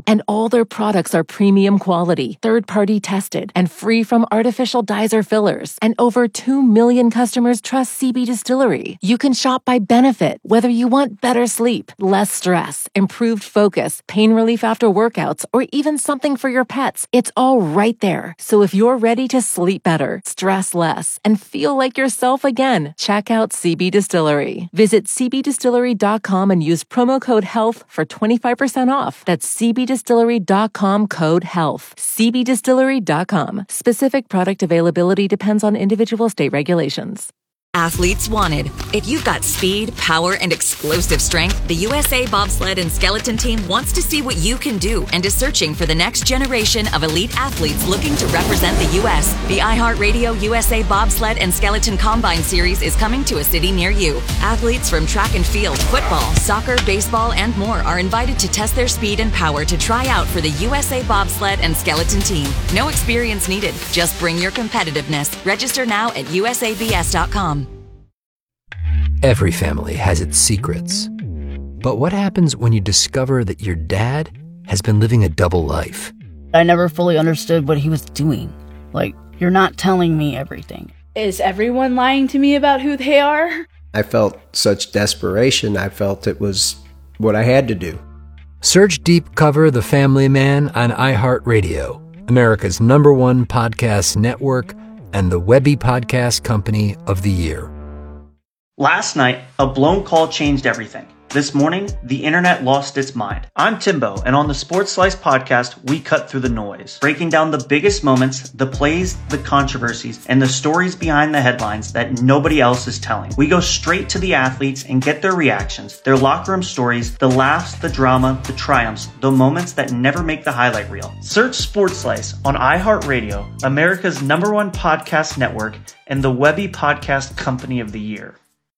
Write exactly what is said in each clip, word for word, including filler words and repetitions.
natural, and all their products are premium quality, third-party tested, and free from artificial dyes or fillers. And over two million customers trust C B Distillery. You can shop by benefit, whether you want better sleep, less stress, improved focus, pain relief after workouts, or even something for your pets. It's all right there. So if you're ready to sleep better, stress less, and feel like yourself again, check out C B Distillery. Visit c b distillery dot com and use promo code HEALTH for twenty-five percent off. That's c b distillery dot com, code HEALTH. c b distillery dot com. Specific product availability depends on individual state regulations. Athletes wanted. If you've got speed, power, and explosive strength, the U S A Bobsled and Skeleton Team wants to see what you can do and is searching for the next generation of elite athletes looking to represent the U S The iHeartRadio U S A Bobsled and Skeleton Combine Series is coming to a city near you. Athletes from track and field, football, soccer, baseball, and more are invited to test their speed and power to try out for the U S A Bobsled and Skeleton Team. No experience needed. Just bring your competitiveness. Register now at u s a b s dot com. Every family has its secrets. But what happens when you discover that your dad has been living a double life? I never fully understood what he was doing. Like, you're not telling me everything. Is everyone lying to me about who they are? I felt such desperation. I felt it was what I had to do. Search Deep Cover The Family Man on iHeartRadio, America's number one podcast network and the Webby Podcast Company of the Year. Last night, a blown call changed everything. This morning, the internet lost its mind. I'm Timbo, and on the Sports Slice podcast, we cut through the noise, breaking down the biggest moments, the plays, the controversies, and the stories behind the headlines that nobody else is telling. We go straight to the athletes and get their reactions, their locker room stories, the laughs, the drama, the triumphs, the moments that never make the highlight reel. Search Sports Slice on iHeartRadio, America's number one podcast network, and the Webby Podcast Company of the Year.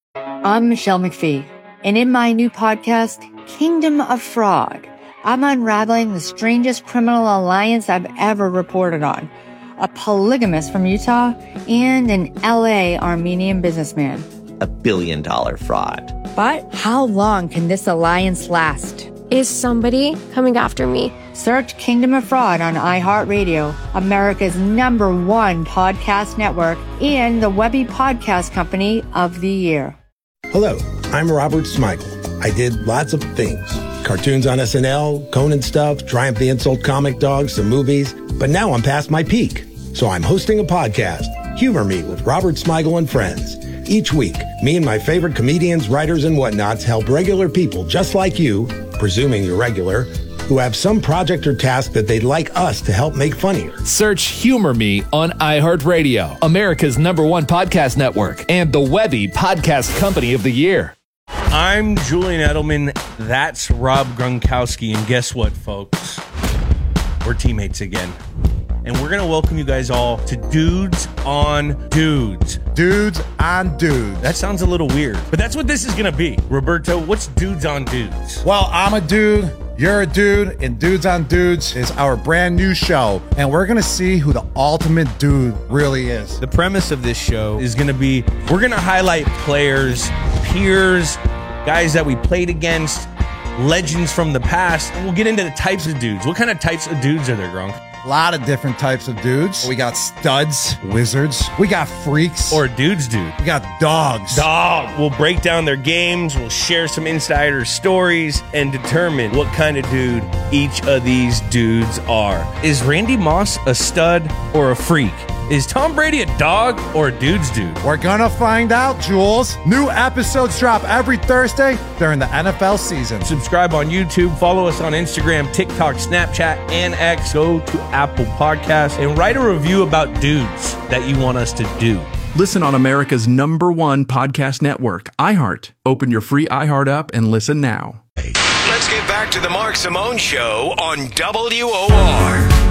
I'm Michelle McPhee, and in my new podcast, Kingdom of Fraud, I'm unraveling the strangest criminal alliance I've ever reported on. A polygamist from Utah and an L A Armenian businessman. A billion dollar fraud. But how long can this alliance last? Is somebody coming after me? Search Kingdom of Fraud on iHeartRadio, America's number one podcast network, and the Webby Podcast Company of the Year. Hello, I'm Robert Smigel. I did lots of things. Cartoons on S N L, Conan stuff, Triumph the Insult Comic Dogs, some movies. But now I'm past my peak. So I'm hosting a podcast, Humor Me with Robert Smigel and Friends. Each week, me and my favorite comedians, writers, and whatnots help regular people just like you, presuming you're regular, who have some project or task that they'd like us to help make funnier. Search Humor Me on iHeartRadio, America's number one podcast network, and the Webby Podcast Company of the Year. I'm Julian Edelman. That's Rob Gronkowski. And guess what, folks? We're teammates again. And we're going to welcome you guys all to Dudes on Dudes. Dudes on Dudes. That sounds a little weird, but that's what this is going to be. Roberto, what's Dudes on Dudes? Well, I'm a dude. You're a dude, and Dudes on Dudes is our brand new show, and we're going to see who the ultimate dude really is. The premise of this show is going to be, we're going to highlight players, peers, guys that we played against, legends from the past, and we'll get into the types of dudes. What kind of types of dudes are there, Gronk? A lot of different types of dudes. We got studs, wizards. We got freaks. Or dudes dude. We got dogs. Dog. We'll break down their games. We'll share some insider stories and determine what kind of dude each of these dudes are. Is Randy Moss a stud or a freak? Is Tom Brady a dog or a dude's dude? We're gonna find out, Jules. New episodes drop every Thursday during the N F L season. Subscribe on YouTube, follow us on Instagram, TikTok, Snapchat, and X. Go to Apple Podcasts and write a review about dudes that you want us to do. Listen on America's number one podcast network, iHeart. Open your free iHeart app and listen now. Let's get back to the Mark Simone Show on W O R.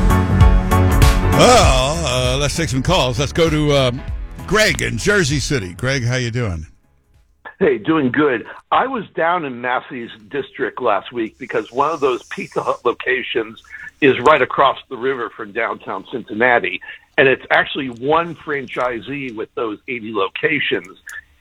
Well, uh, let's take some calls. Let's go to uh, Greg in Jersey City. Greg, how you doing? Hey, doing good. I was down in Massey's district last week because one of those Pizza Hut locations is right across the river from downtown Cincinnati, and it's actually one franchisee with those eighty locations.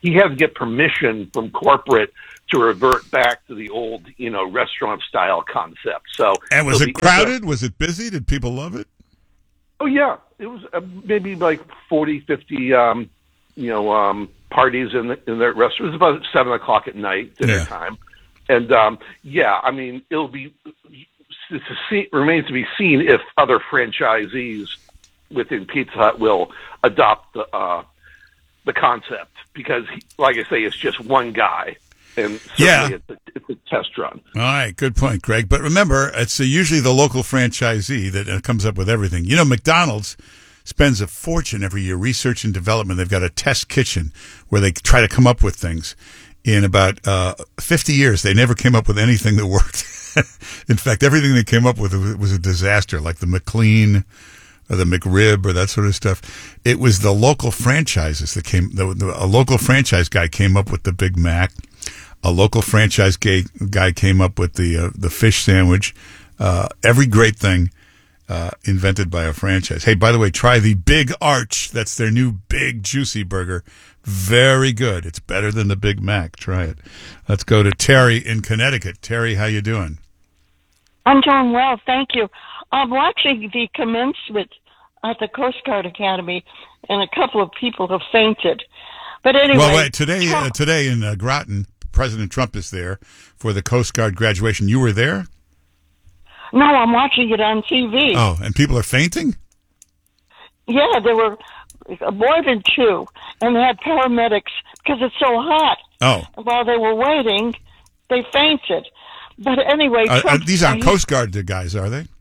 he has to get permission from corporate to revert back to the old, you know, restaurant style concept. So, and was so it the, crowded? Was it busy? Did people love it? Oh yeah, it was uh, maybe like forty, fifty, um, you know, um, parties in the in the restaurant. It was about seven o'clock at night, dinner Yeah. time, and um, yeah, I mean, it'll be to see, remains to be seen if other franchisees within Pizza Hut will adopt the uh, the concept, because, he, like I say, it's just one guy, and Yeah. certainly it's a, it's a test run. All right, good point, Greg. But remember, it's uh, usually the local franchisee that uh, comes up with everything. You know, McDonald's spends a fortune every year research and development. They've got a test kitchen where they try to come up with things. In about uh, fifty years, they never came up with anything that worked. In fact, everything they came up with was a disaster, like the McLean or the McRib or that sort of stuff. It was the local franchises that came, the, the, a local franchise guy came up with the Big Mac. A local franchise gay, guy came up with the uh, the fish sandwich. Uh, every great thing uh, invented by a franchise. Hey, by the way, try the Big Arch. That's their new big juicy burger. Very good. It's better than the Big Mac. Try it. Let's go to Terry in Connecticut. Terry, how you doing? I'm doing well, thank you. I'm watching the commencement at the Coast Guard Academy, and a couple of people have fainted. But anyway, Well, wait, today, uh, today in uh, Groton, President Trump is there for the Coast Guard graduation. You were there? no, I'm watching it on T V. Oh, and people are fainting? Yeah, there were more than two, and they had paramedics because it's so hot. Oh. While they were waiting, they fainted. But anyway, Uh, uh, Trump, these aren't he- Coast Guard guys, are they?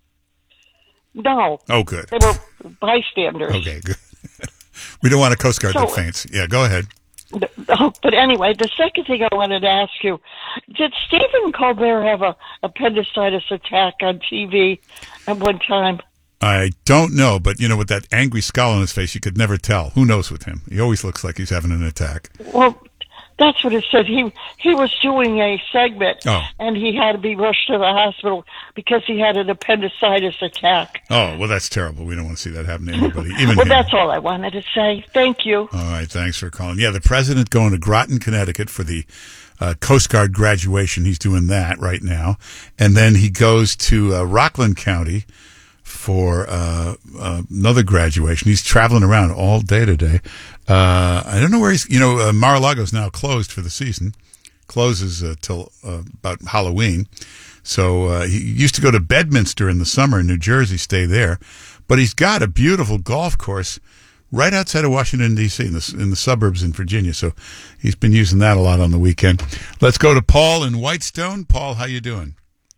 No. Oh, good. They were bystanders. Okay, good. We don't want a Coast Guard So- that faints. Yeah, go ahead. Oh, but anyway, the second thing I wanted to ask you, did Stephen Colbert have a appendicitis attack on T V at one time? I don't know, but, you know, with that angry scowl on his face, you could never tell. Who knows with him? He always looks like he's having an attack. Well, that's what it said. He he was doing a segment, Oh. and he had to be rushed to the hospital because he had an appendicitis attack. Oh, well, that's terrible. We don't want to see that happen to anybody, even well, him. that's all I wanted to say. Thank you. All right, thanks for calling. Yeah, the president going to Groton, Connecticut for the uh, Coast Guard graduation. He's doing that right now. And then he goes to uh, Rockland County for uh, uh, another graduation. He's traveling around all day today. Uh, I don't know where he's, you know, uh, Mar-a-Lago's now closed for the season. Closes uh, till uh, about Halloween. So uh, he used to go to Bedminster in the summer in New Jersey, stay there. But he's got a beautiful golf course right outside of Washington, D C, in the, in the suburbs in Virginia. So he's been using that a lot on the weekend. Let's go to Paul in Whitestone. Paul, how you doing?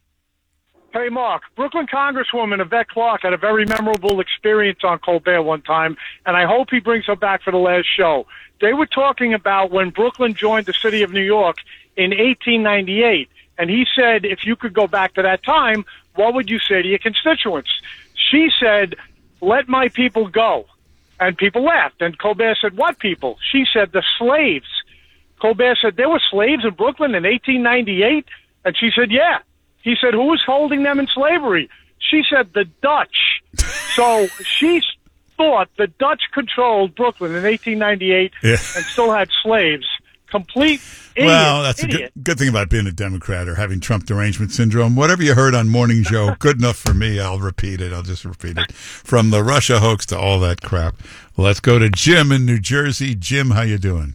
Hey, Mark, Brooklyn Congresswoman Yvette Clarke had a very memorable experience on Colbert one time, and I hope he brings her back for the last show. They were talking about when Brooklyn joined the city of New York in eighteen ninety-eight, and he said, if you could go back to that time, what would you say to your constituents? She said, let my people go. And people laughed, and Colbert said, what people? She said, the slaves. Colbert said, there were slaves in Brooklyn in eighteen ninety-eight? And she said, yeah. He said, who was holding them in slavery? She said, the Dutch. So she thought the Dutch controlled Brooklyn in eighteen ninety-eight Yeah. and still had slaves. Complete idiot. Well, that's idiot. a good, good thing about being a Democrat or having Trump derangement syndrome. Whatever you heard on Morning Joe, good enough for me. I'll repeat it. I'll just repeat it. From the Russia hoax to all that crap. Let's go to Jim in New Jersey. Jim, how you doing?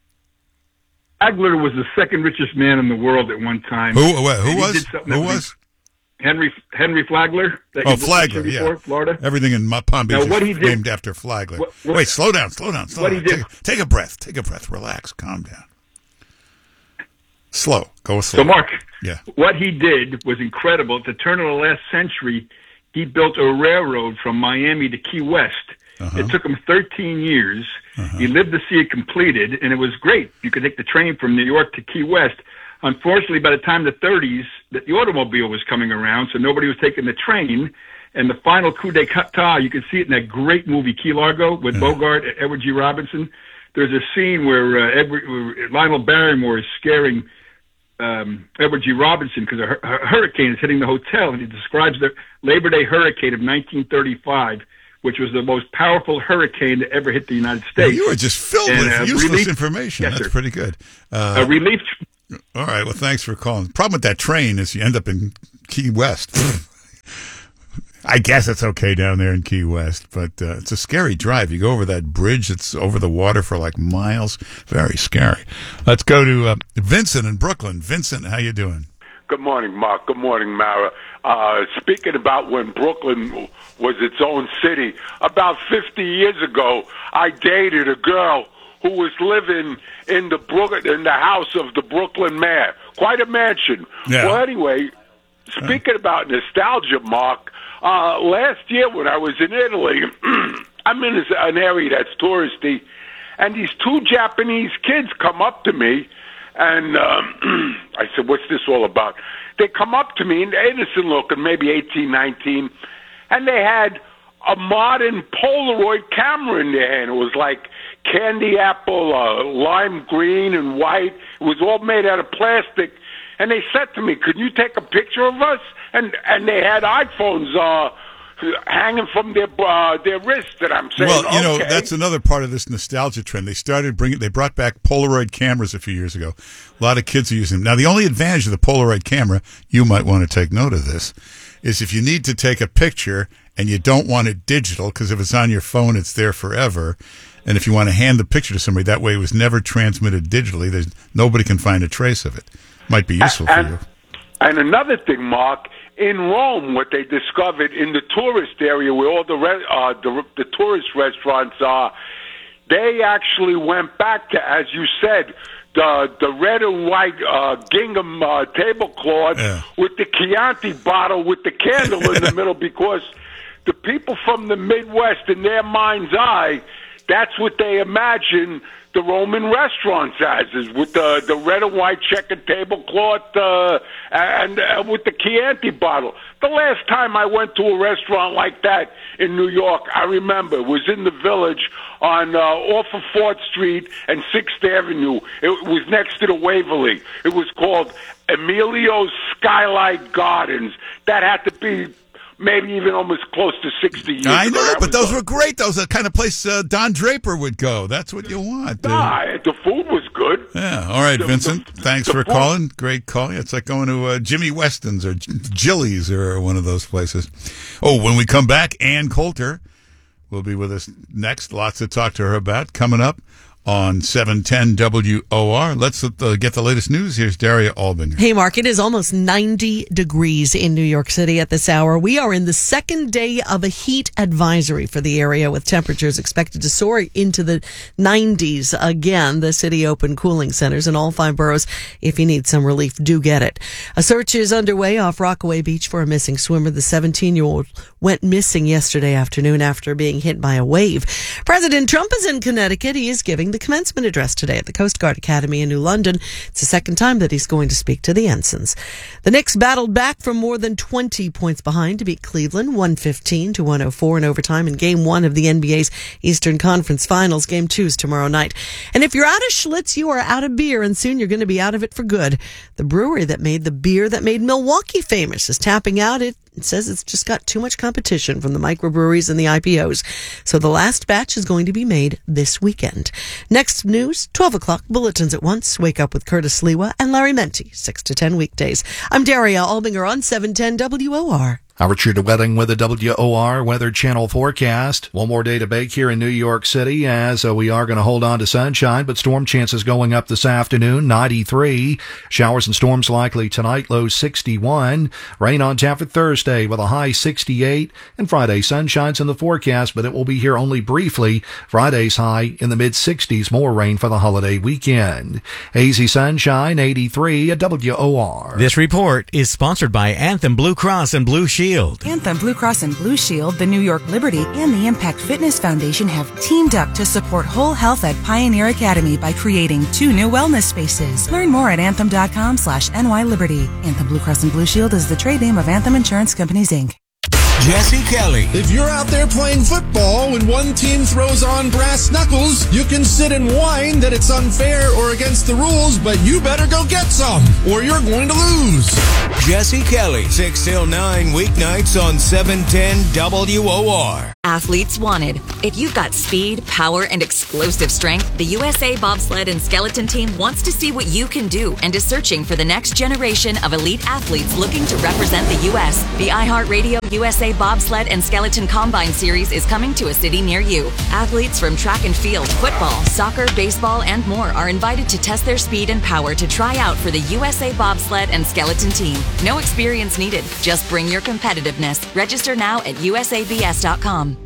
Flagler was the second richest man in the world at one time. Who? Wait, who And he was? did something Who that was? Henry Henry Flagler. that Oh, you Flagler, mentioned yeah. before, Florida. Everything in Ma- Palm Beach Now, is what he did- named after Flagler. What- what- Wait, slow down, slow down, slow what down. he did- Take, take a breath, take a breath, relax, calm down. Slow, go slow. So, Mark, Yeah. what he did was incredible. At the turn of the last century, he built a railroad from Miami to Key West. Uh-huh. It took him thirteen years. He lived to see it completed, and it was great. You could take the train from New York to Key West. Unfortunately, by the time the thirties, that the automobile was coming around, so nobody was taking the train. And the final coup d'etat, you can see it in that great movie Key Largo with Bogart and Edward G. Robinson. There's a scene where, uh, Edward, where Lionel Barrymore is scaring um, Edward G. Robinson because a, hu- a hurricane is hitting the hotel, and he describes the Labor Day hurricane of nineteen thirty-five, which was the most powerful hurricane to ever hit the United Well, States. you are just filled And, with uh, useless relief- information. Yes, That's sir. pretty good. Uh, A relief. All right. Well, thanks for calling. The problem with that train is you end up in Key West. I guess it's okay down there in Key West, but uh, it's a scary drive. You go over that bridge that's over the water for like miles. Very scary. Let's go to uh, Vincent in Brooklyn. Vincent, how you doing? Good morning, Mark. Good morning, Mara. Uh, speaking about when Brooklyn was its own city, about fifty years ago, I dated a girl who was living in the Brook- in the house of the Brooklyn mayor. Quite a mansion. Yeah. Well, anyway, speaking about nostalgia, Mark, uh, last year when I was in Italy, I'm in an area that's touristy, and these two Japanese kids come up to me, and um, I said, what's this all about? They come up to me, and innocent looking, maybe eighteen, nineteen, and they had a modern Polaroid camera in their hand. It was like candy apple, uh, lime green and white. It was all made out of plastic. And they said to me, could you take a picture of us? And and they had iPhones uh, hanging from their uh, their wrists. And I'm saying, Well, you know, okay. that's another part of this nostalgia trend. They started bringing, they brought back Polaroid cameras a few years ago. A lot of kids are using them. Now, the only advantage of the Polaroid camera, you might want to take note of this, is if you need to take a picture and you don't want it digital, because if it's on your phone, it's there forever. And if you want to hand the picture to somebody, that way it was never transmitted digitally. There's nobody can find a trace of it. Might be useful and, for you. And another thing, Mark, in Rome, what they discovered in the tourist area where all the re- uh, the, the tourist restaurants are, they actually went back to, as you said, the the red and white uh, gingham uh, tablecloth Yeah. with the Chianti bottle with the candle in the middle, because the people from the Midwest, in their mind's eye, that's what they imagine the Roman restaurants as, is with the the red and white checkered tablecloth uh, and uh, with the Chianti bottle. The last time I went to a restaurant like that in New York, I remember, it was in the Village on uh, off of fourth Street and sixth Avenue. It was next to the Waverly. It was called Emilio's Skylight Gardens. That had to be maybe even almost close to sixty years I ago. know, That but was those a- were great. Those are the kind of place uh, Don Draper would go. That's what you want. uh, Nah, the food was good. Yeah. All right, The- Vincent. the- Thanks the for food- calling. Great call. It's like going to uh, Jimmy Weston's or J- Jilly's or one of those places. Oh, when we come back, Ann Coulter will be with us next. Lots to talk to her about coming up on seven ten W O R. Let's uh, get the latest news. Here's Daria Albinger. Hey, Mark, it is almost ninety degrees in New York City at this hour. We are in the second day of a heat advisory for the area, with temperatures expected to soar into the nineties again. The city opened cooling centers in all five boroughs. If you need some relief, do get it. A search is underway off Rockaway Beach for a missing swimmer. The seventeen-year-old went missing yesterday afternoon after being hit by a wave. President Trump is in Connecticut. He is giving the commencement address today at the Coast Guard Academy in New London. It's the second time that he's going to speak to the ensigns. The Knicks battled back from more than twenty points behind to beat Cleveland one fifteen to one oh four in overtime in game one of the N B A's Eastern Conference Finals. Game two is tomorrow night. And if you're out of Schlitz, you are out of beer, and soon you're going to be out of it for good. The brewery that made the beer that made Milwaukee famous is tapping out. It It says it's just got too much competition from the microbreweries and the I P Os. So the last batch is going to be made this weekend. Next news, twelve o'clock, bulletins at once. Wake up with Curtis Lewa and Larry Menti, six to ten weekdays. I'm Daria Albinger on seven ten W O R. Richard Wedding with the W O R Weather Channel forecast. One more day to bake here in New York City, as uh, we are going to hold on to sunshine, but storm chances going up this afternoon, ninety-three. Showers and storms likely tonight, low sixty-one. Rain on tap for Thursday with a high sixty-eight. And Friday, sunshine's in the forecast, but it will be here only briefly. Friday's high in the mid-sixties. More rain for the holiday weekend. Hazy sunshine, eighty-three at W O R. This report is sponsored by Anthem Blue Cross and Blue Shield. Anthem Blue Cross and Blue Shield, the New York Liberty, and the Impact Fitness Foundation have teamed up to support whole health at Pioneer Academy by creating two new wellness spaces. Learn more at anthem.com slash NYLiberty. Anthem Blue Cross and Blue Shield is the trade name of Anthem Insurance Companies, Incorporated. Jesse Kelly. If you're out there playing football when one team throws on brass knuckles, you can sit and whine that it's unfair or against the rules, but you better go get some, or you're going to lose. Jesse Kelly, six till nine weeknights on seven ten W O R. Athletes wanted. If you've got speed, power, and explosive strength, the U S A Bobsled and Skeleton Team wants to see what you can do and is searching for the next generation of elite athletes looking to represent the U S The iHeartRadio U S A Bobsled and Skeleton Combine Series is coming to a city near you. Athletes from track and field, football, soccer, baseball, and more are invited to test their speed and power to try out for the U S A Bobsled and Skeleton Team. No experience needed. Just bring your competitiveness. Register now at U S A B S dot com.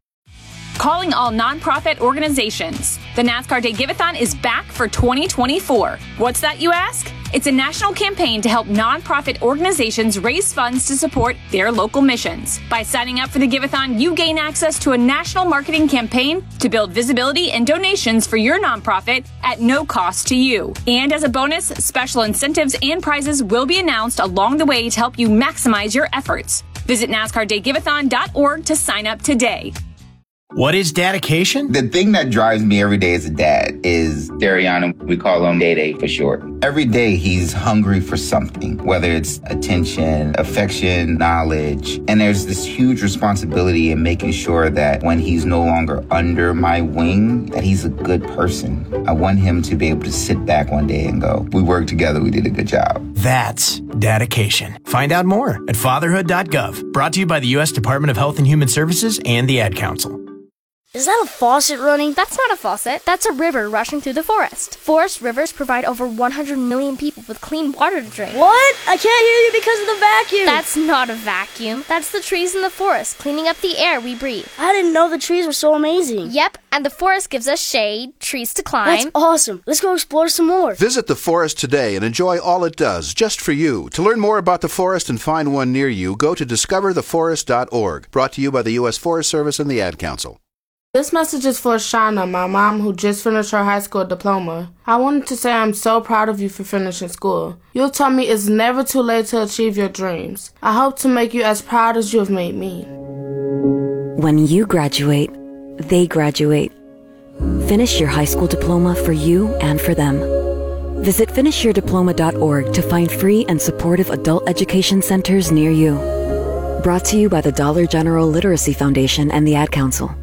Calling all nonprofit organizations. The NASCAR Day Giveathon is back for twenty twenty-four. What's that, you ask? It's a national campaign to help nonprofit organizations raise funds to support their local missions. By signing up for the Giveathon, you gain access to a national marketing campaign to build visibility and donations for your nonprofit at no cost to you. And as a bonus, special incentives and prizes will be announced along the way to help you maximize your efforts. Visit NASCAR Day Giveathon dot org to sign up today. What is dedication? The thing that drives me every day as a dad is Dariana. We call him Day Day for short. Every day he's hungry for something, whether it's attention, affection, knowledge. And there's this huge responsibility in making sure that when he's no longer under my wing, that he's a good person. I want him to be able to sit back one day and go, we worked together, we did a good job. That's dedication. Find out more at fatherhood dot gov. Brought to you by the U S Department of Health and Human Services and the Ad Council. Is that a faucet running? That's not a faucet. That's a river rushing through the forest. Forest rivers provide over one hundred million people with clean water to drink. What? I can't hear you because of the vacuum. That's not a vacuum. That's the trees in the forest cleaning up the air we breathe. I didn't know the trees were so amazing. Yep, and the forest gives us shade, trees to climb. That's awesome. Let's go explore some more. Visit the forest today and enjoy all it does, just for you. To learn more about the forest and find one near you, go to discover the forest dot org. Brought to you by the U S Forest Service and the Ad Council. This message is for Shauna, my mom who just finished her high school diploma. I wanted to say I'm so proud of you for finishing school. You told me it's never too late to achieve your dreams. I hope to make you as proud as you have made me. When you graduate, they graduate. Finish your high school diploma for you and for them. Visit finish your diploma dot org to find free and supportive adult education centers near you. Brought to you by the Dollar General Literacy Foundation and the Ad Council.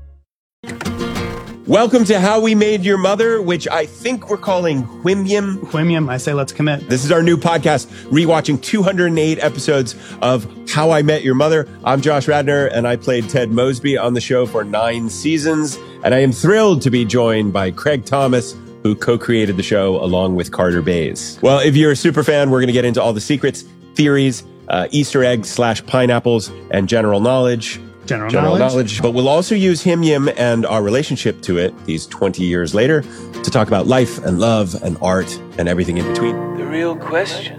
Welcome to How We Made Your Mother, which I think we're calling Whimyam. Whimyam, I say let's commit. This is our new podcast, rewatching two hundred eight episodes of How I Met Your Mother. I'm Josh Radnor, and I played Ted Mosby on the show for nine seasons. And I am thrilled to be joined by Craig Thomas, who co-created the show along with Carter Bays. Well, if you're a super fan, we're going to get into all the secrets, theories, uh, Easter eggs slash pineapples, and general knowledge. General, General knowledge. knowledge. But we'll also use Hymyam and our relationship to it these twenty years later to talk about life and love and art and everything in between. The real question,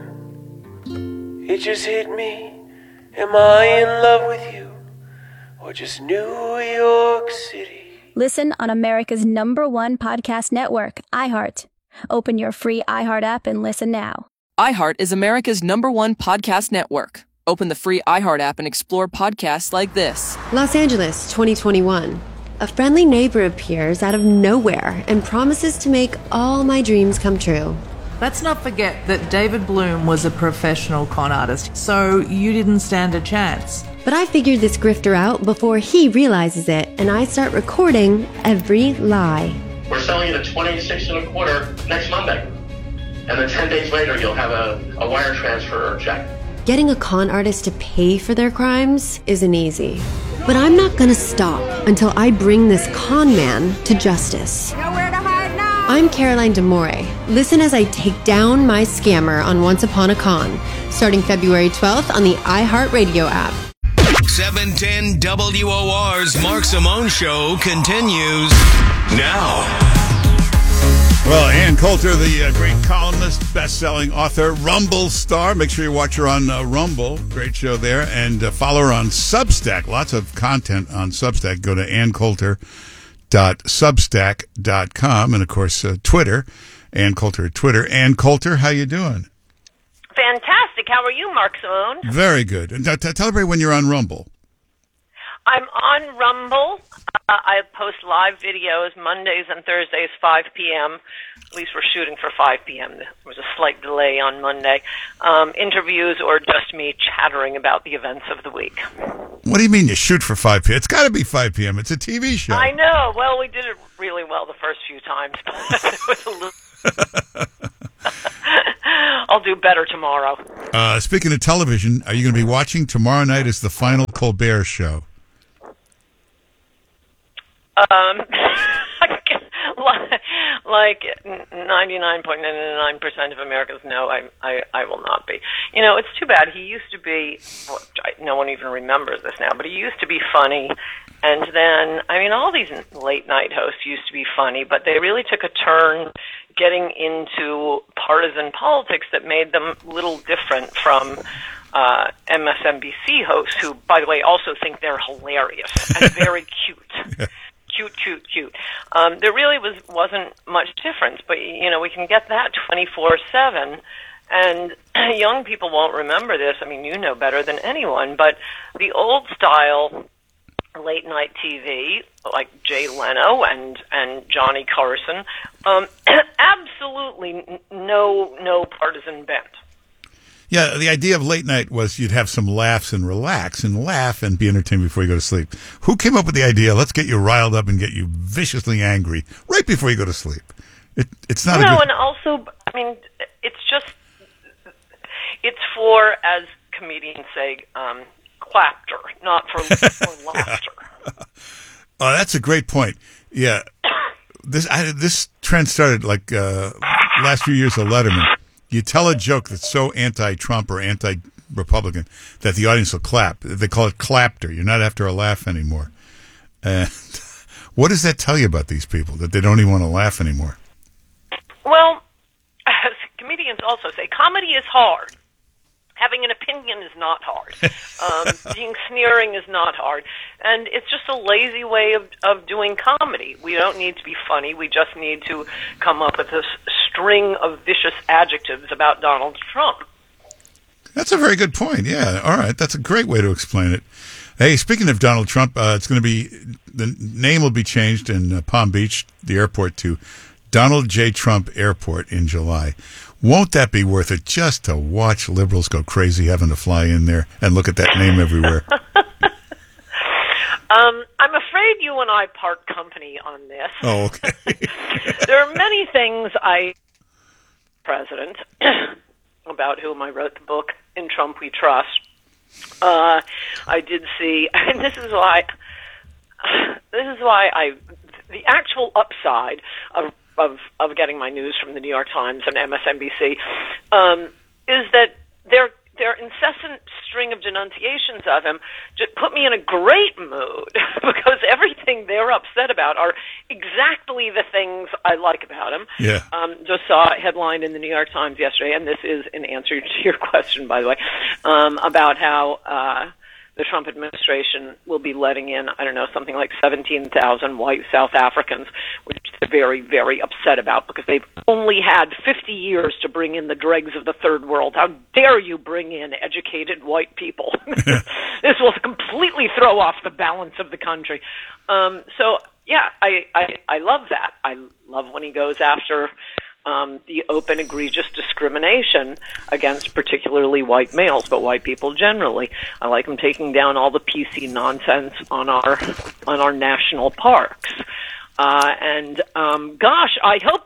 it just hit me. Am I in love with you or just New York City? Listen on America's number one podcast network, iHeart. Open your free iHeart app and listen now. iHeart is America's number one podcast network. Open the free iHeart app and explore podcasts like this. Los Angeles, twenty twenty-one. A friendly neighbor appears out of nowhere and promises to make all my dreams come true. Let's not forget that David Bloom was a professional con artist, so you didn't stand a chance. But I figured this grifter out before he realizes it, and I start recording every lie. We're selling it at twenty-six and a quarter next Monday. And then ten days later, you'll have a, a wire transfer or check. Getting a con artist to pay for their crimes isn't easy. But I'm not gonna stop until I bring this con man to justice. Nowhere to hide now! I'm Caroline D'Amore. Listen as I take down my scammer on Once Upon a Con, starting February twelfth on the iHeartRadio app. seven ten W O R's Mark Simone Show continues now. Well, Ann Coulter, the uh, great columnist, best-selling author, Rumble star. Make sure you watch her on uh, Rumble. Great show there. And uh, follow her on Substack. Lots of content on Substack. Go to ann coulter dot substack dot com. And, of course, uh, Twitter. Ann Coulter at Twitter. Ann Coulter, how you doing? Fantastic. How are you, Mark Simone? Very good. And uh, t- tell everybody when you're on Rumble. I'm on Rumble. Uh, I post live videos Mondays and Thursdays, five p.m. At least we're shooting for five p.m. There was a slight delay on Monday. Um, interviews or just me chattering about the events of the week. What do you mean you shoot for five p.m.? It's got to be five p.m. It's a T V show. I know. Well, we did it really well the first few times. It was a little... I'll do better tomorrow. Uh, speaking of television, are you going to be watching tomorrow night? Is the final Colbert show? Um, like ninety-nine point nine nine percent of Americans know I, I I will not be. You know, it's too bad. He used to be, well, no one even remembers this now, but he used to be funny. And then, I mean, all these late night hosts used to be funny, but they really took a turn getting into partisan politics that made them a little different from uh, M S N B C hosts, who, by the way, also think they're hilarious and very cute. Cute, cute, cute. Um, there really was, wasn't much difference, but, you know, we can get that twenty-four seven, and young people won't remember this. I mean, you know better than anyone, but the old style late-night T V, like Jay Leno and, and Johnny Carson, um, absolutely no no partisan bent. Yeah, the idea of late night was you'd have some laughs and relax and laugh and be entertained before you go to sleep. Who came up with the idea, let's get you riled up and get you viciously angry right before you go to sleep? It, it's not no, a good... and also, I mean, it's just, it's for, as comedians say, um, clapter, not for, for laughter. Oh, that's a great point. Yeah, this I, this trend started like uh, last few years of Letterman. You tell a joke that's so anti-Trump or anti-Republican that the audience will clap. They call it clapter. You're not after a laugh anymore. And what does that tell you about these people, that they don't even want to laugh anymore? Well, as comedians also say, comedy is hard. Having an opinion is not hard. Um, being sneering is not hard. And it's just a lazy way of, of doing comedy. We don't need to be funny. We just need to come up with a string of vicious adjectives about Donald Trump. That's a very good point. Yeah. All right. That's a great way to explain it. Hey, speaking of Donald Trump, uh, it's going to be, the name will be changed in uh, Palm Beach, the airport, to Donald J. Trump Airport in July. Won't that be worth it just to watch liberals go crazy having to fly in there and look at that name everywhere? um, I'm afraid you and I part company on this. Oh, okay. There are many things I, president, about whom I wrote the book, In Trump We Trust. Uh, I did see, and this is why, this is why I, the actual upside of Of, of getting my news from the New York Times and M S N B C, um, is that their their incessant string of denunciations of him just put me in a great mood because everything they're upset about are exactly the things I like about him. Yeah. Um, just saw a headline in the New York Times yesterday, and this is in answer to your question, by the way, um, about how uh, the Trump administration will be letting in, I don't know, something like seventeen thousand white South Africans, which they're very, very upset about because they've only had fifty years to bring in the dregs of the third world. How dare you bring in educated white people? This will completely throw off the balance of the country. Um, so, yeah, I, I, I love that. I love when he goes after Um, the open, egregious discrimination against particularly white males, but white people generally. I like him taking down all the P C nonsense on our on our national parks. Uh, and um, gosh, I hope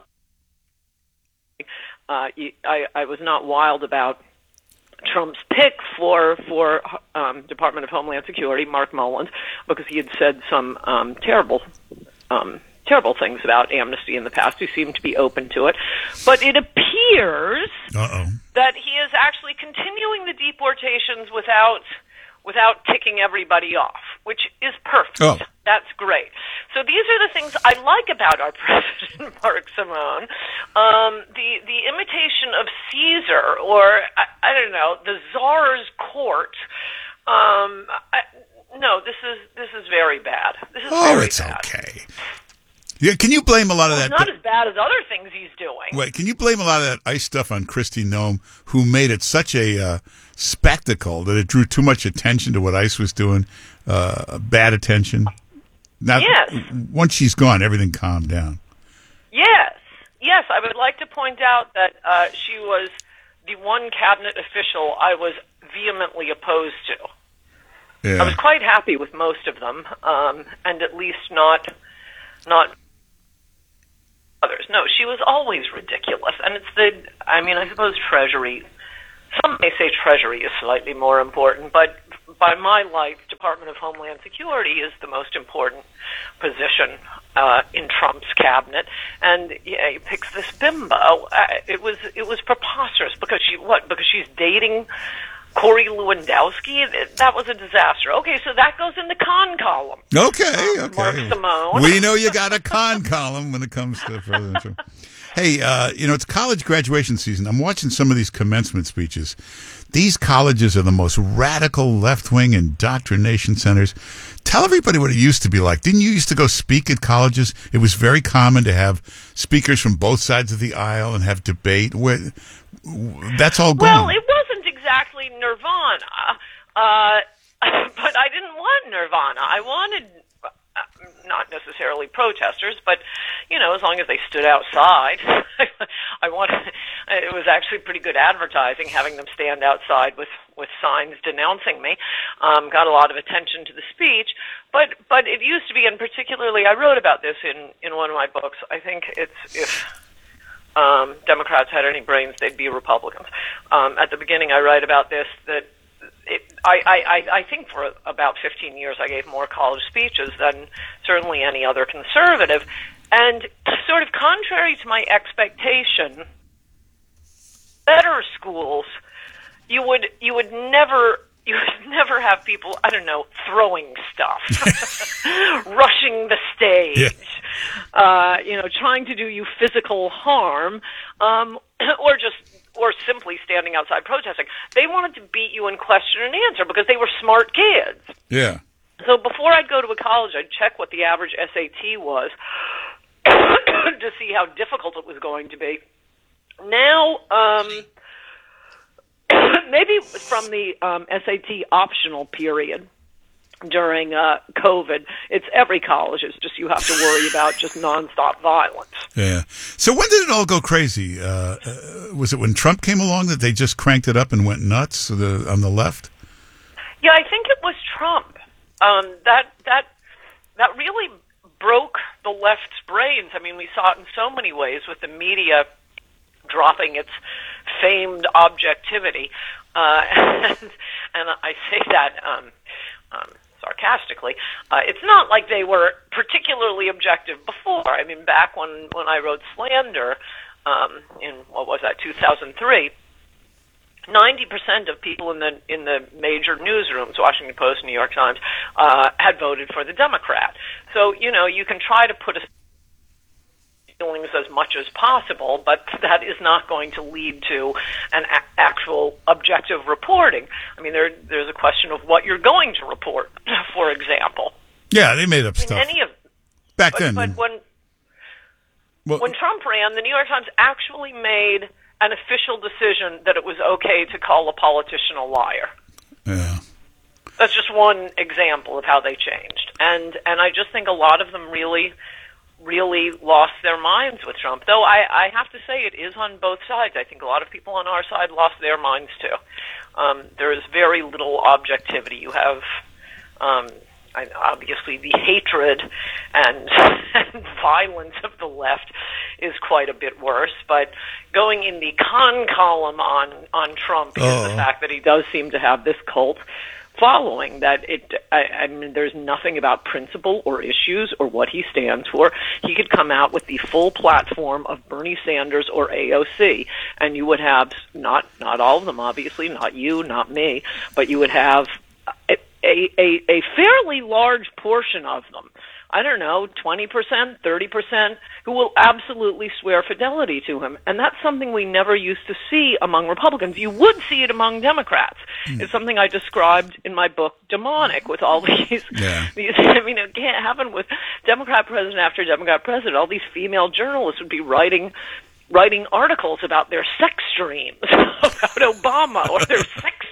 uh, I, I was not wild about Trump's pick for for um, Department of Homeland Security, Mark Mullins, because he had said some um, terrible. Um, terrible things about amnesty in the past, who seem to be open to it. But it appears Uh-oh. that he is actually continuing the deportations without without ticking everybody off, which is perfect. Oh. That's great. So these are the things I like about our president, Mark Simone. Um, the, the imitation of Caesar, or, I, I don't know, the Tsar's court. Um, I, no, this is this is very bad. This is Oh, very it's bad. okay. Yeah, can you blame a lot of Well, that? it's not as bad as other things he's doing. Wait, can you blame a lot of that ICE stuff on Kristi Noem, who made it such a uh, spectacle that it drew too much attention to what ICE was doing? Uh, bad attention. Now, Yes. Once she's gone, everything calmed down. Yes, yes. I would like to point out that uh, she was the one cabinet official I was vehemently opposed to. I was quite happy with most of them, um, and at least not not others. No, she was always ridiculous, and it's the. I mean, I suppose Treasury. Some may say Treasury is slightly more important, but by my light, Department of Homeland Security is the most important position uh, in Trump's cabinet. And yeah, he picks this bimbo. Uh, it was it was preposterous because she what? Because she's dating Corey Lewandowski. That was a disaster. Okay, so that goes in the con column. Okay, okay. Mark Simone. We know you got a con column when it comes to presidential. Hey, uh, you know, it's college graduation season. I'm watching some of these commencement speeches. These colleges are the most radical left-wing indoctrination centers. Tell everybody what it used to be like. Didn't you used to go speak at colleges? It was very common to have speakers from both sides of the aisle and have debate. Where, that's all gone. Well, it wasn't exactly Nirvana, uh, but I didn't want Nirvana. I wanted... not necessarily protesters, but, you know, as long as they stood outside. I wanted, it was actually pretty good advertising, having them stand outside with, with signs denouncing me. Um, got a lot of attention to the speech, but, but it used to be, and particularly, I wrote about this in, in one of my books. I think it's, if um, Democrats had any brains, they'd be Republicans. Um, at the beginning, I write about this, that It, I, I, I think for about fifteen years I gave more college speeches than certainly any other conservative. And sort of contrary to my expectation, better schools, you would you would never you would never have people, I don't know, throwing stuff, rushing the stage, yeah. uh, you know, trying to do you physical harm, um, or just or simply standing outside protesting. They wanted to beat you in question and answer because they were smart kids. Yeah. So before I'd go to a college, I'd check what the average S A T was to see how difficult it was going to be. Now, um, maybe from the um, S A T optional period during uh, COVID, it's every college. It's just you have to worry about just nonstop violence. Yeah. So when did it all go crazy? Uh, uh, was it when Trump came along that they just cranked it up and went nuts the, on the left? Yeah, I think it was Trump. Um, that that that really broke the left's brains. I mean, we saw it in so many ways with the media dropping its famed objectivity, uh, and, and I say that um, um, sarcastically. Uh, it's not like they were particularly objective before. I mean, back when, when I wrote Slander um, in, what was that, two thousand three, ninety percent of people in the in the major newsrooms, Washington Post, New York Times, uh, had voted for the Democrat. So, you know, you can try to put a feelings as much as possible, but that is not going to lead to an a- actual objective reporting. I mean, there there's a question of what you're going to report, for example. Yeah, they made up I mean, stuff. Any of, Back but, then. But when, well, when Trump ran, the New York Times actually made an official decision that it was okay to call a politician a liar. Yeah. That's just one example of how they changed. And and I just think a lot of them really, really lost their minds with Trump. Though I, I have to say it is on both sides. I think a lot of people on our side lost their minds too. Um, there is very little objectivity. You have um, I, obviously the hatred and, and violence of the left is quite a bit worse, but going in the con column on, on Trump is oh. the fact that he does seem to have this cult following, that it, I, I mean, there's nothing about principle or issues or what he stands for. He could come out with the full platform of Bernie Sanders or A O C, and you would have, not, not all of them, obviously, not you, not me, but you would have a, a, a, a fairly large portion of them, I don't know, twenty percent, thirty percent, who will absolutely swear fidelity to him. And that's something we never used to see among Republicans. You would see it among Democrats. Mm. It's something I described in my book, Demonic, with all these, yeah. these, I mean, it can't happen with Democrat president after Democrat president. All these female journalists would be writing writing articles about their sex dreams, about Obama, or their sex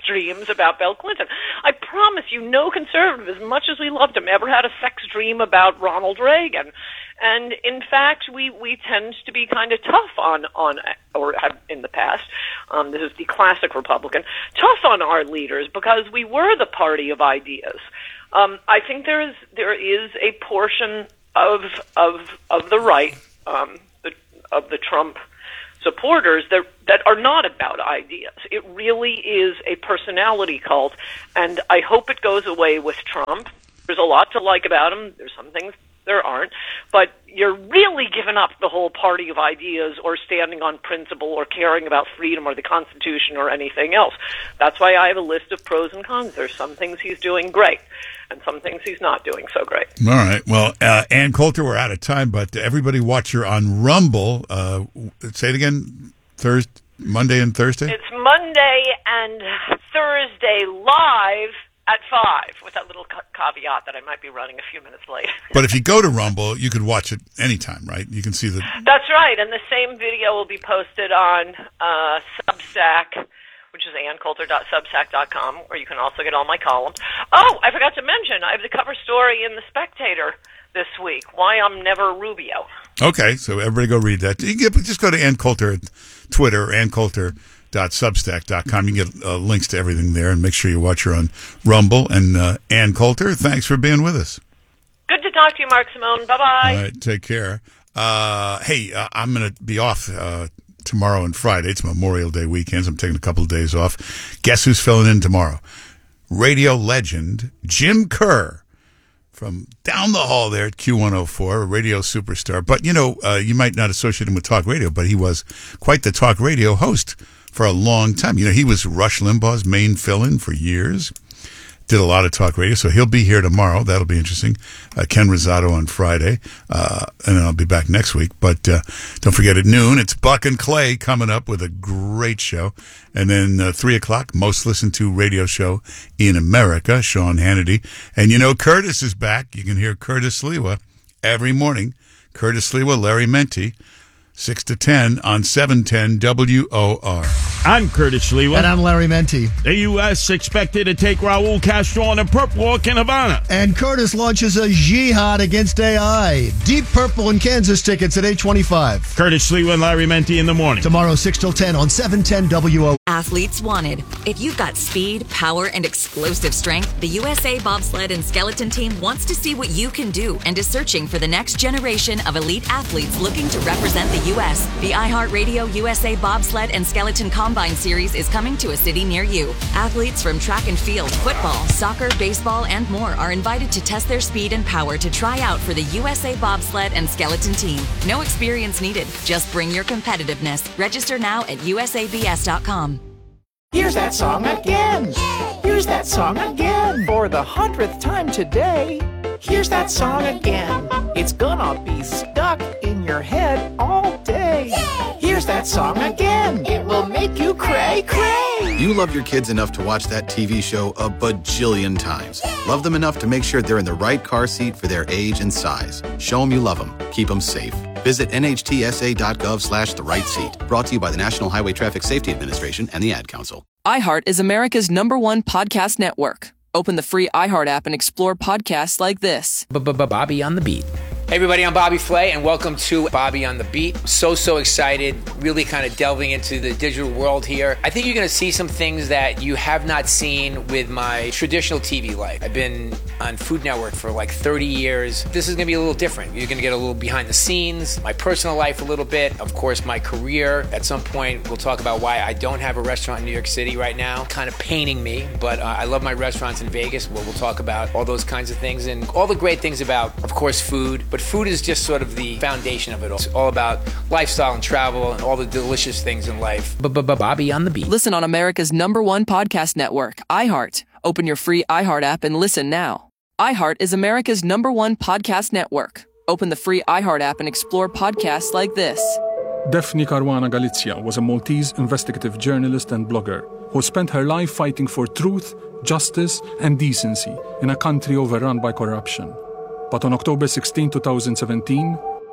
dreams about Bill Clinton. I promise you, no conservative, as much as we loved him, ever had a sex dream about Ronald Reagan. And in fact, we, we tend to be kind of tough on, on or have in the past, um, this is the classic Republican, tough on our leaders because we were the party of ideas. Um, I think there is there is a portion of of of the right, um, the, of the Trump supporters that that are not about ideas. It really is a personality cult, and I hope it goes away with Trump. There's a lot to like about him. There's some things there aren't, but you're really giving up the whole party of ideas or standing on principle or caring about freedom or the Constitution or anything else. That's why I have a list of pros and cons. There's some things he's doing great and some things he's not doing so great. All right. Well, uh, Ann Coulter, we're out of time, but everybody watch her on Rumble. Uh, say it again, Thursday, Monday and Thursday? It's Monday and Thursday live at five, with that little ca- caveat that I might be running a few minutes late. But if you go to Rumble, you could watch it anytime, right? You can see the... That's right, and the same video will be posted on uh, Substack, which is ann coulter dot substack dot com, where you can also get all my columns. Oh, I forgot to mention, I have the cover story in The Spectator this week, Why I'm Never Rubio. Okay, so everybody go read that. You get, just go to Ann Coulter at Twitter, ann coulter dot substack dot com. You can get uh, links to everything there, and make sure you watch her on Rumble. And uh, Ann Coulter, thanks for being with us. Good to talk to you, Mark Simone. Bye-bye. All right, take care. Uh, hey, uh, I'm going to be off uh, tomorrow and Friday. It's Memorial Day weekend, so I'm taking a couple of days off. Guess who's filling in tomorrow? Radio legend Jim Kerr from down the hall there at Q one oh four, a radio superstar. But, you know, uh, you might not associate him with talk radio, but he was quite the talk radio host for a long time. You know, he was Rush Limbaugh's main fill-in for years. Did a lot of talk radio, so he'll be here tomorrow. That'll be interesting. Uh, Ken Rosado on Friday, uh, and then I'll be back next week. But uh, don't forget at noon, it's Buck and Clay coming up with a great show. And then uh, three o'clock, most listened to radio show in America, Sean Hannity. And you know Curtis is back. You can hear Curtis Sliwa every morning. Curtis Sliwa, Larry Menti, six to ten on seven ten W O R. I'm Curtis Sliwa. And I'm Larry Menti. The U S expected to take Raul Castro on a perp walk in Havana. And Curtis launches a jihad against A I. Deep Purple in Kansas tickets at eight twenty-five. Curtis Sliwa and Larry Menti in the morning. Tomorrow, six till ten on seven ten W O R. Athletes wanted. If you've got speed, power, and explosive strength, the U S A Bobsled and Skeleton Team wants to see what you can do and is searching for the next generation of elite athletes looking to represent the U S The iHeartRadio U S A Bobsled and Skeleton Combine Series is coming to a city near you. Athletes from track and field, football, soccer, baseball, and more are invited to test their speed and power to try out for the U S A Bobsled and Skeleton Team. No experience needed. Just bring your competitiveness. Register now at U S A B S dot com. Here's that song again. Here's that song again. For the hundredth time today. Here's that song again. It's gonna be stuck in your head all day. Here's that song again. It will make you cray cray. You love your kids enough to watch that T V show a bajillion times. Love them enough to make sure they're in the right car seat for their age and size. Show them you love them. Keep them safe. Visit N H T S A dot gov slash the right seat. Brought to you by the National Highway Traffic Safety Administration and the Ad Council. iHeart is America's number one podcast network. Open the free iHeart app and explore podcasts like this. Bobby on the Beat. Hey everybody, I'm Bobby Flay, and welcome to Bobby on the Beat. So, so excited, really kind of delving into the digital world here. I think you're going to see some things that you have not seen with my traditional T V life. I've been on Food Network for like thirty years. This is going to be a little different. You're going to get a little behind the scenes, my personal life a little bit, of course my career. At some point, we'll talk about why I don't have a restaurant in New York City right now. Kind of paining me, but uh, I love my restaurants in Vegas, where we'll talk about all those kinds of things and all the great things about, of course, food. But food is just sort of the foundation of it all. It's all about lifestyle and travel and all the delicious things in life. Bobby on the Beat. Listen on America's number one podcast network, iHeart. Open your free iHeart app and listen now. iHeart is America's number one podcast network. Open the free iHeart app and explore podcasts like this. Daphne Caruana Galizia was a Maltese investigative journalist and blogger who spent her life fighting for truth, justice, and decency in a country overrun by corruption. But on October sixteenth, twenty seventeen,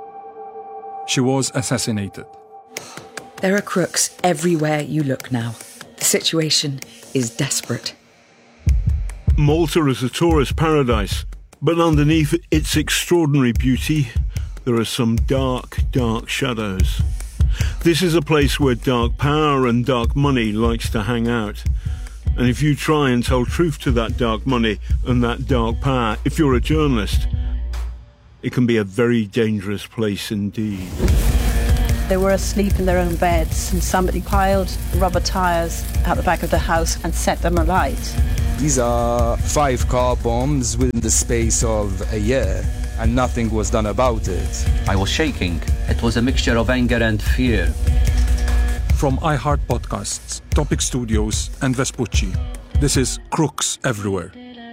she was assassinated. There are crooks everywhere you look now. The situation is desperate. Malta is a tourist paradise, but underneath its extraordinary beauty, there are some dark, dark shadows. This is a place where dark power and dark money likes to hang out. And if you try and tell truth to that dark money and that dark power, if you're a journalist, it can be a very dangerous place indeed. They were asleep in their own beds and somebody piled rubber tyres out the back of the house and set them alight. These are five car bombs within the space of a year, and nothing was done about it. I was shaking. It was a mixture of anger and fear. From iHeart Podcasts, Topic Studios, and Vespucci, this is Crooks Everywhere.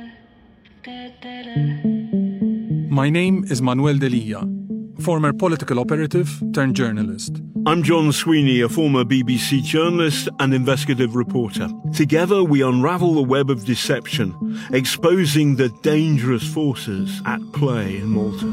My name is Manuel Delia, former political operative turned journalist. I'm John Sweeney, a former B B C journalist and investigative reporter. Together we unravel the web of deception, exposing the dangerous forces at play in Malta.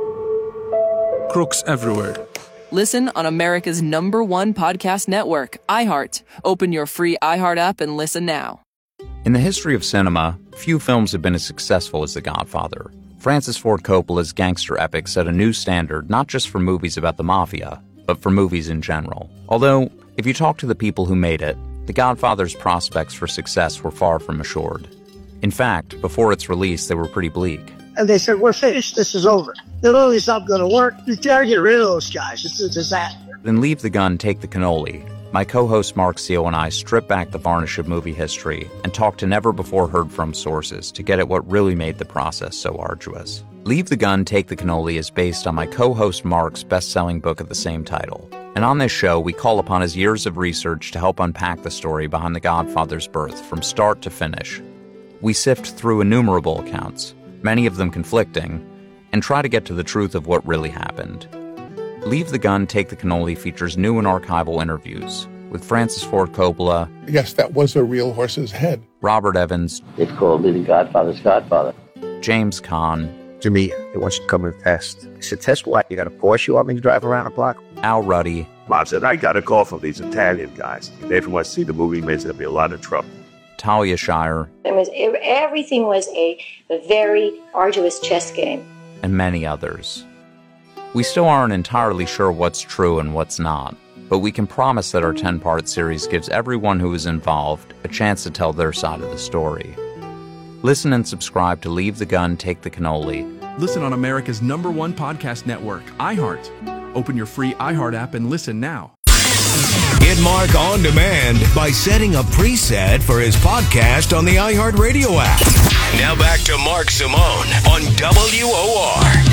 Crooks Everywhere. Listen on America's number one podcast network, iHeart. Open your free iHeart app and listen now. In the history of cinema, few films have been as successful as The Godfather. Francis Ford Coppola's gangster epic set a new standard not just for movies about the mafia, but for movies in general. Although, if you talk to the people who made it, The Godfather's prospects for success were far from assured. In fact, before its release, they were pretty bleak. And they said, we're finished, this is over. The movie's not going to work. You gotta get rid of those guys. It's a disaster. Then Leave the Gun, Take the Cannoli. My co-host Mark Seal and I strip back the varnish of movie history and talk to never-before-heard-from sources to get at what really made the process so arduous. Leave the Gun, Take the Cannoli is based on my co-host Mark's best-selling book of the same title. And on this show, we call upon his years of research to help unpack the story behind The Godfather's birth from start to finish. We sift through innumerable accounts, many of them conflicting, and try to get to the truth of what really happened. Leave the Gun, Take the Cannoli features new and archival interviews with Francis Ford Coppola. Yes, that was a real horse's head. Robert Evans. It's called The Godfather's Godfather. James Caan. To me, they want you to come and test. I said, test what? You got a Porsche you want me to drive around the block? Al Ruddy. Bob said, I got a call from these Italian guys. They want to see the movie, means there'll be a lot of trouble. Talia Shire. It was, everything was a, a very arduous chess game. And many others. We still aren't entirely sure what's true and what's not, but we can promise that our ten-part series gives everyone who is involved a chance to tell their side of the story. Listen and subscribe to Leave the Gun, Take the Cannoli. Listen on America's number one podcast network, iHeart. Open your free iHeart app and listen now. Get Mark on demand by setting a preset for his podcast on the iHeartRadio app. Now back to Mark Simone on W O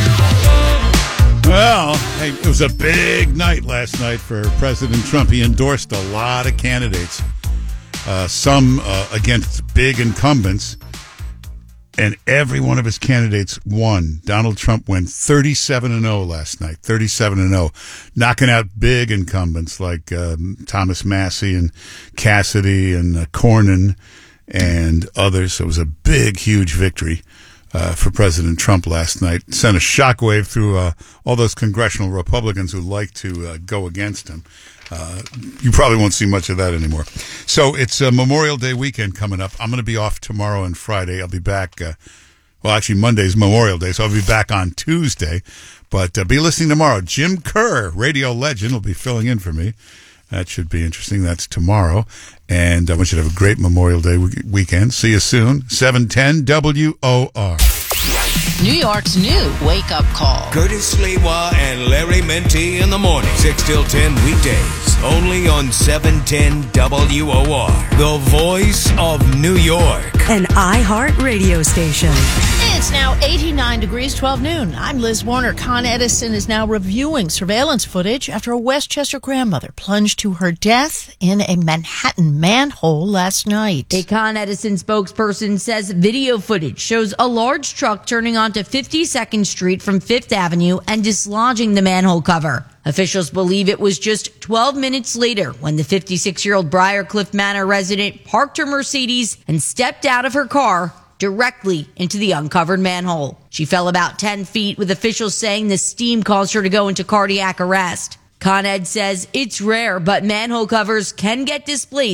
R. Well, hey, it was a big night last night for President Trump. He endorsed a lot of candidates, uh, some uh, against big incumbents, and every one of his candidates won. Donald Trump went thirty-seven and oh last night, thirty-seven and oh, knocking out big incumbents like um, Thomas Massey and Cassidy and uh, Cornyn and others. So it was a big, huge victory uh, for President Trump last night. Sent a shockwave through uh, all those congressional Republicans who like to uh, go against him. Uh, you probably won't see much of that anymore. So it's a Memorial Day weekend coming up. I'm going to be off tomorrow and Friday. I'll be back. Uh, well, actually, Monday's Memorial Day, so I'll be back on Tuesday. But uh, be listening tomorrow. Jim Kerr, radio legend, will be filling in for me. That should be interesting. That's tomorrow. And I want you to have a great Memorial Day weekend. See you soon. seven ten W O R. New York's new wake-up call. Curtis Sliwa and Larry Menti in the morning. six till ten weekdays. Only on seven ten W O R. The voice of New York. An iHeart radio station. It's now eighty-nine degrees, twelve noon. I'm Liz Warner. Con Edison is now reviewing surveillance footage after a Westchester grandmother plunged to her death in a Manhattan manhole last night. A Con Edison spokesperson says video footage shows a large truck turning onto fifty-second Street from Fifth Avenue and dislodging the manhole cover. Officials believe it was just twelve minutes later when the fifty-six-year-old Briarcliff Manor resident parked her Mercedes and stepped out of her car directly into the uncovered manhole. She fell about ten feet, with officials saying the steam caused her to go into cardiac arrest. Con Ed says it's rare, but manhole covers can get displaced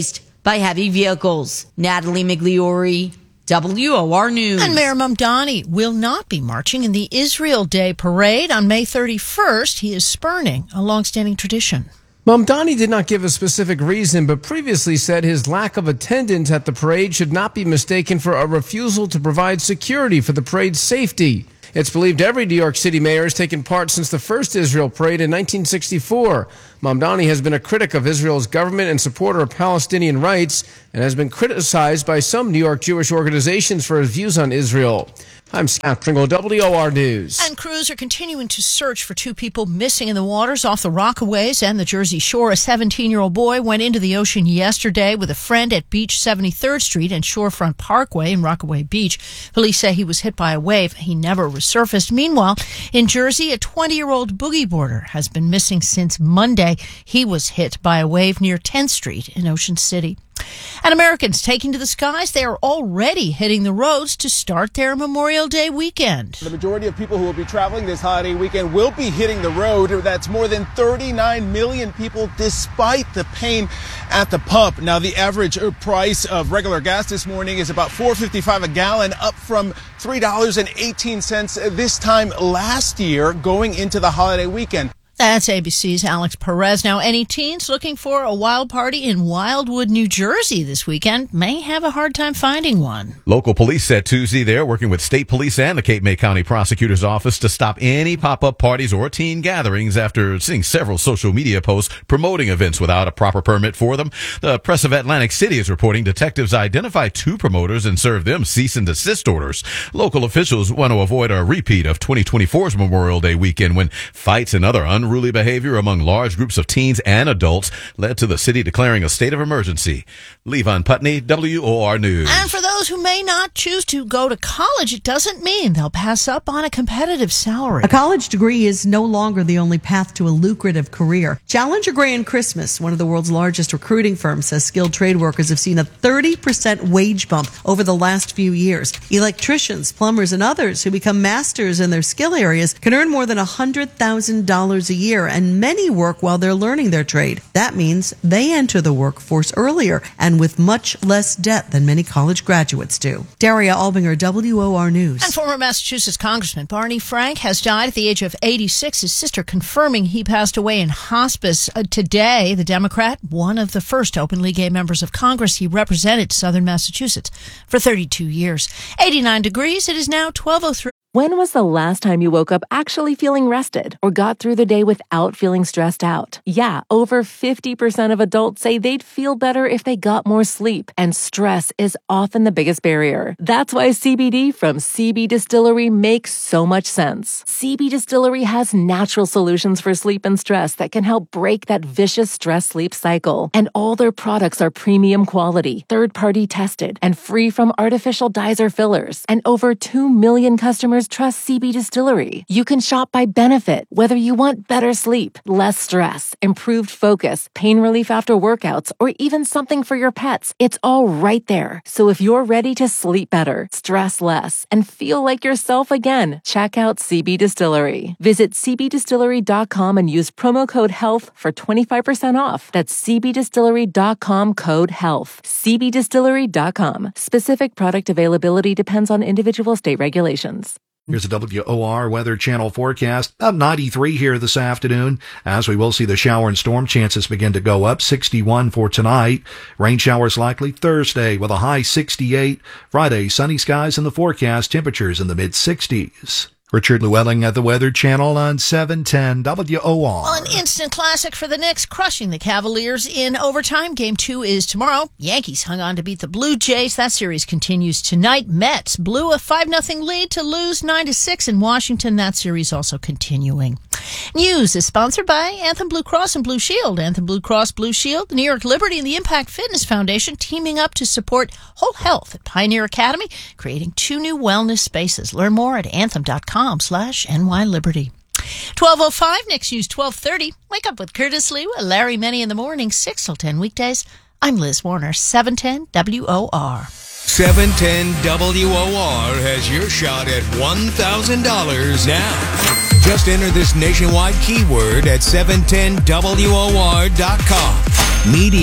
by heavy vehicles. Natalie Migliori, W O R News. And Mayor Mamdani will not be marching in the Israel Day parade on May thirty-first. He is spurning a longstanding tradition. Mamdani did not give a specific reason, but previously said his lack of attendance at the parade should not be mistaken for a refusal to provide security for the parade's safety. It's believed every New York City mayor has taken part since the first Israel parade in nineteen sixty-four. Mamdani has been a critic of Israel's government and supporter of Palestinian rights and has been criticized by some New York Jewish organizations for his views on Israel. I'm Scott Pringle, W O R News. And crews are continuing to search for two people missing in the waters off the Rockaways and the Jersey Shore. A seventeen-year-old boy went into the ocean yesterday with a friend at Beach seventy-third Street and Shorefront Parkway in Rockaway Beach. Police say he was hit by a wave. He never resurfaced. Meanwhile, in Jersey, a twenty-year-old boogie boarder has been missing since Monday. He was hit by a wave near tenth Street in Ocean City. And Americans taking to the skies, they are already hitting the roads to start their Memorial Day weekend. The majority of people who will be traveling this holiday weekend will be hitting the road. That's more than thirty-nine million people, despite the pain at the pump. Now, the average price of regular gas this morning is about four dollars and fifty-five cents a gallon, up from three dollars and eighteen cents this time last year going into the holiday weekend. That's A B C's Alex Perez. Now, any teens looking for a wild party in Wildwood, New Jersey this weekend may have a hard time finding one. Local police said Tuesday they're working with state police and the Cape May County Prosecutor's Office to stop any pop-up parties or teen gatherings after seeing several social media posts promoting events without a proper permit for them. The Press of Atlantic City is reporting detectives identified two promoters and served them cease and desist orders. Local officials want to avoid a repeat of twenty twenty-four's Memorial Day weekend when fights and other unruly behavior among large groups of teens and adults led to the city declaring a state of emergency. Levon Putney, W O R News. And for those who may not choose to go to college, it doesn't mean they'll pass up on a competitive salary. A college degree is no longer the only path to a lucrative career. Challenger Gray and Christmas, one of the world's largest recruiting firms, says skilled trade workers have seen a thirty percent wage bump over the last few years. Electricians, plumbers, and others who become masters in their skill areas can earn more than one hundred thousand dollars a year, and many work while they're learning their trade. That means they enter the workforce earlier and with much less debt than many college graduates do. Daria Albinger, W O R News. And former Massachusetts Congressman Barney Frank has died at the age of eighty-six. His sister confirming he passed away in hospice uh, today. The Democrat, one of the first openly gay members of Congress, he represented southern Massachusetts for thirty-two years. eighty-nine degrees. It is now twelve oh three. When was the last time you woke up actually feeling rested or got through the day without feeling stressed out? Yeah, over fifty percent of adults say they'd feel better if they got more sleep, and stress is often the biggest barrier. That's why C B D from C B Distillery makes so much sense. C B Distillery has natural solutions for sleep and stress that can help break that vicious stress-sleep cycle. And all their products are premium quality, third-party tested, and free from artificial dyes or fillers. And over two million customers trust C B Distillery. You can shop by benefit, whether you want better sleep, less stress, improved focus, pain relief after workouts, or even something for your pets. It's all right there. So if you're ready to sleep better, stress less, and feel like yourself again, check out C B Distillery. Visit c b distillery dot com and use promo code HEALTH for twenty-five percent off. That's c b distillery dot com code HEALTH. c b distillery dot com. Specific product availability depends on individual state regulations. Here's a W O R Weather Channel forecast. About ninety-three here this afternoon, as we will see the shower and storm chances begin to go up. sixty-one for tonight. Rain showers likely Thursday with a high sixty-eight. Friday, sunny skies in the forecast. Temperatures in the mid-sixties. Richard Llewellyn at the Weather Channel on seven ten W O R. Well, an instant classic for the Knicks, crushing the Cavaliers in overtime. Game two is tomorrow. Yankees hung on to beat the Blue Jays. That series continues tonight. Mets blew a five nothing lead to lose nine to six in Washington. That series also continuing. News is sponsored by Anthem Blue Cross and Blue Shield. Anthem Blue Cross Blue Shield, New York Liberty, and the Impact Fitness Foundation teaming up to support whole health at Pioneer Academy, creating two new wellness spaces. Learn more at anthem dot com slash N Y Liberty. twelve oh five, Knicks News twelve thirty. Wake up with Curtis Lee, Larry Many in the morning, six till ten weekdays. I'm Liz Warner, seven ten W O R. seven ten W O R has your shot at one thousand dollars now. Just enter this nationwide keyword at seven ten W O R dot com. Media.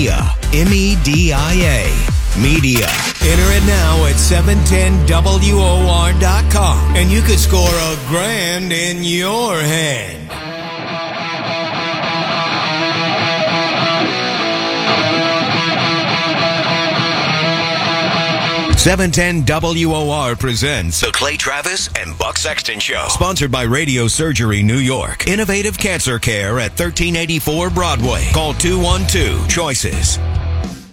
M E D I A. Media. Enter it now at seven ten W O R dot com, and you could score a grand in your hand. seven ten W O R presents The Clay Travis and Buck Sexton Show. Sponsored by Radio Surgery New York. Innovative cancer care at thirteen eighty-four Broadway. Call two one two, CHOICES.